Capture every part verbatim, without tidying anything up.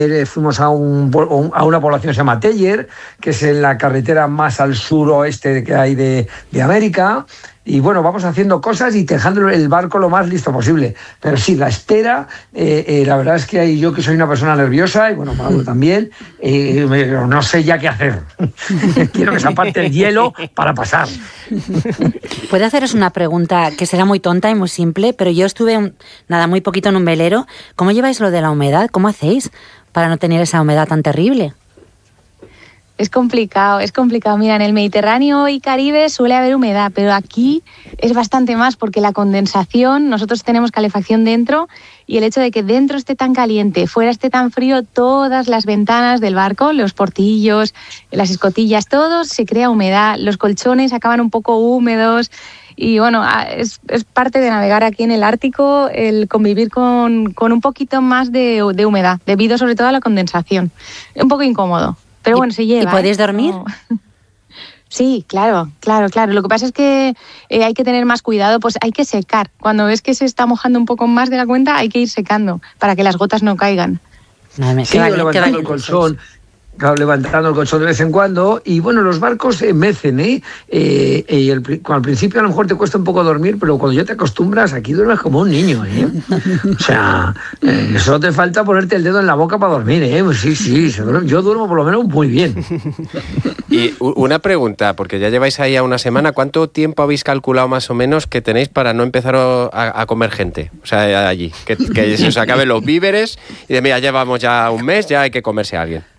fuimos a, un, a una población que se llama Teller, que es en la carretera más al suroeste que hay de, de América. Y bueno, vamos haciendo cosas y dejando el barco lo más listo posible. Pero sí, la espera, eh, eh, la verdad es que hay, yo que soy una persona nerviosa, y bueno, Pablo también, eh, no sé ya qué hacer. Quiero que se aparte el hielo para pasar. Puedo haceros una pregunta que será muy tonta y muy simple, pero yo estuve, un, nada, muy poquito en un velero. ¿Cómo lleváis lo de la humedad? ¿Cómo hacéis para no tener esa humedad tan terrible? Es complicado, es complicado. Mira, en el Mediterráneo y Caribe suele haber humedad, pero aquí es bastante más porque la condensación, nosotros tenemos calefacción dentro y el hecho de que dentro esté tan caliente, fuera esté tan frío, todas las ventanas del barco, los portillos, las escotillas, todo se crea humedad, los colchones acaban un poco húmedos. Y bueno, es, es parte de navegar aquí en el Ártico el convivir con, con un poquito más de, de humedad, debido sobre todo a la condensación. Un poco incómodo. Pero bueno, se lleva. ¿Y podéis ¿eh? dormir? No. Sí, claro, claro, claro. Lo que pasa es que eh, hay que tener más cuidado, pues hay que secar. Cuando ves que se está mojando un poco más de la cuenta, hay que ir secando para que las gotas no caigan. No, sí, vale, levantando el colchón. Claro, levantando el colchón de vez en cuando. Y bueno, los barcos eh, mecen, ¿eh? eh, eh el, al principio a lo mejor te cuesta un poco dormir, pero cuando ya te acostumbras, aquí duermes como un niño, ¿eh? O sea, eh, solo te falta ponerte el dedo en la boca para dormir, ¿eh? Pues sí, sí, yo duermo por lo menos muy bien. Y una pregunta, porque ya lleváis ahí a una semana, ¿cuánto tiempo habéis calculado más o menos que tenéis para no empezar a, a comer gente? O sea, allí, que, que se os acaben los víveres y de mira, llevamos ya un mes, ya hay que comerse a alguien.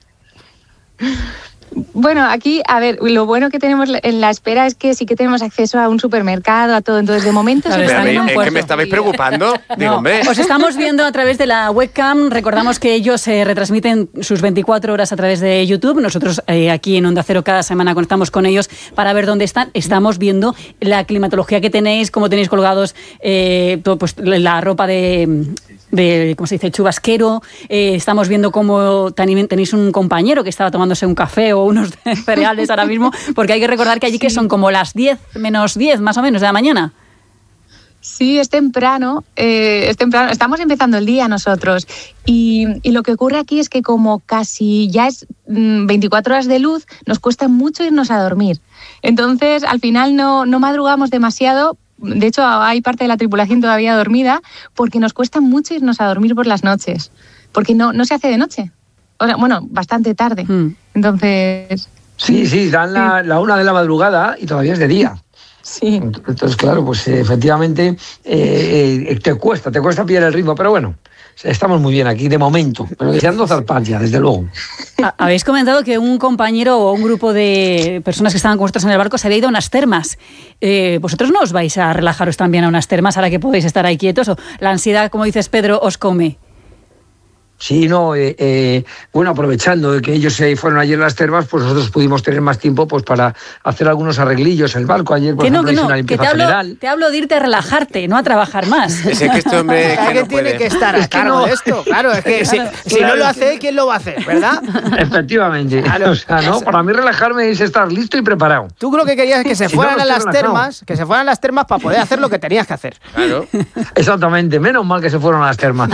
Bueno, aquí, a ver, lo bueno que tenemos en la espera es que sí que tenemos acceso a un supermercado, a todo. Entonces, de momento... Claro, se está ¿Es que me estabais preocupando? Digo, no, hombre. Os estamos viendo a través de la webcam. Recordamos que ellos eh, retransmiten sus veinticuatro horas a través de YouTube. Nosotros eh, aquí en Onda Cero cada semana conectamos con ellos para ver dónde están. Estamos viendo la climatología que tenéis, cómo tenéis colgados eh, todo, pues, la ropa de... de, ¿cómo se dice?, chubasquero. Eh, estamos viendo cómo tenéis un compañero que estaba tomándose un café o unos cereales ahora mismo, porque hay que recordar que allí sí. que son como las diez menos diez más o menos de la mañana. Sí, es temprano, eh, es temprano, estamos empezando el día nosotros y, y lo que ocurre aquí es que como casi ya es mmm, veinticuatro horas de luz, nos cuesta mucho irnos a dormir. Entonces, al final no, no madrugamos demasiado. De hecho, hay parte de la tripulación todavía dormida porque nos cuesta mucho irnos a dormir por las noches, porque no, no se hace de noche. O sea, bueno, bastante tarde. Mm. Entonces... Sí, sí, dan la, la una de la madrugada y todavía es de día. Sí. Entonces, claro, pues eh, efectivamente eh, eh, te cuesta, te cuesta pillar el ritmo, pero bueno, estamos muy bien aquí de momento, pero deseando zarpar ya, desde luego. Habéis comentado que un compañero o un grupo de personas que estaban con vosotros en el barco se había ido a unas termas. Eh, ¿Vosotros no os vais a relajaros también a unas termas ahora que podéis estar ahí quietos? ¿O la ansiedad, como dices Pedro, os come? Sí, no, eh, eh, bueno, aprovechando de que ellos se fueron ayer a las termas, pues nosotros pudimos tener más tiempo pues para hacer algunos arreglillos en el barco. Ayer, por que ejemplo, no, que hice no, una limpieza que te hablo, general. Te hablo de irte a relajarte, no a trabajar más. Es que este hombre que no tiene que estar a es que cargo no. de esto. Claro, es que claro, si, si claro, no lo hace, ¿quién lo va a hacer? ¿Verdad? Efectivamente. Claro. O sea, no, para mí relajarme es estar listo y preparado. Tú creo que querías que se Si fueran no, a no las relajado. termas, que se fueran a las termas para poder hacer lo que tenías que hacer. Claro. Exactamente, menos mal que se fueron a las termas.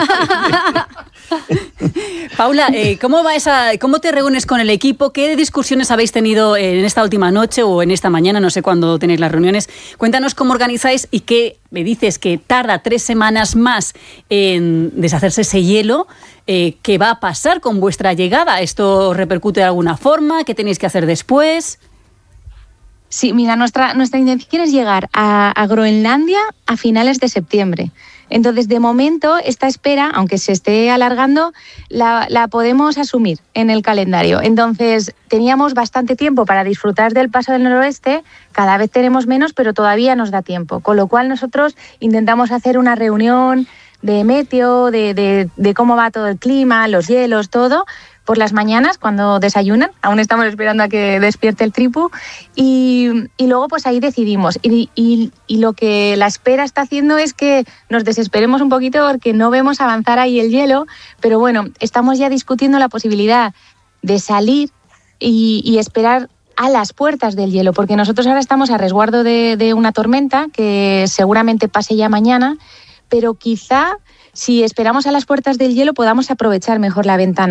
Paula, eh, ¿cómo va esa, cómo te reúnes con el equipo? ¿Qué discusiones habéis tenido en esta última noche o en esta mañana? No sé cuándo tenéis las reuniones. Cuéntanos cómo organizáis y qué me dices que tarda tres semanas más en deshacerse ese hielo. Eh, ¿Qué va a pasar con vuestra llegada? ¿Esto repercute de alguna forma? ¿Qué tenéis que hacer después? Sí, mira, nuestra, nuestra intención es llegar a, a Groenlandia a finales de septiembre. Entonces, de momento, esta espera, aunque se esté alargando, la, la podemos asumir en el calendario. Entonces, teníamos bastante tiempo para disfrutar del paso del noroeste, cada vez tenemos menos, pero todavía nos da tiempo. Con lo cual, nosotros intentamos hacer una reunión de meteo, de, de, de cómo va todo el clima, los hielos, todo, por las mañanas cuando desayunan. Aún estamos esperando a que despierte el tripu y, y luego pues ahí decidimos y, y, y lo que la espera está haciendo es que nos desesperemos un poquito porque no vemos avanzar ahí el hielo, pero bueno, estamos ya discutiendo la posibilidad de salir y, y esperar a las puertas del hielo, porque nosotros ahora estamos a resguardo de, de una tormenta que seguramente pase ya mañana, pero quizá si esperamos a las puertas del hielo podamos aprovechar mejor la ventana.